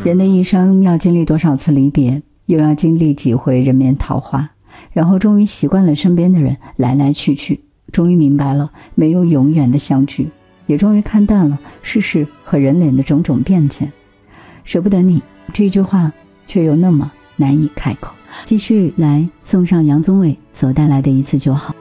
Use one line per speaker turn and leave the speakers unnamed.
人的一生要经历多少次离别，又要经历几回人面桃花，然后终于习惯了身边的人来来去去，终于明白了没有永远的相聚，也终于看淡了世事和人脸的种种变迁。舍不得你这一句话却又那么难以开口。继续来送上杨宗纬所带来的一次就好。